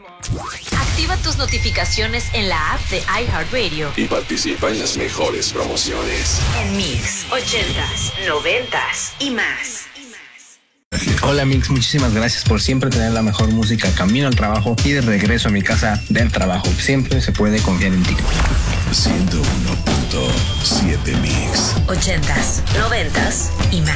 Activa tus notificaciones en la app de iHeartRadio y participa en las mejores promociones. en Mix 80s, 90s y más. Hola Mix, muchísimas gracias por siempre tener la mejor música camino al trabajo y de regreso a mi casa del trabajo. Siempre se puede confiar en ti. 101.7 Mix. 80s, 90s y más.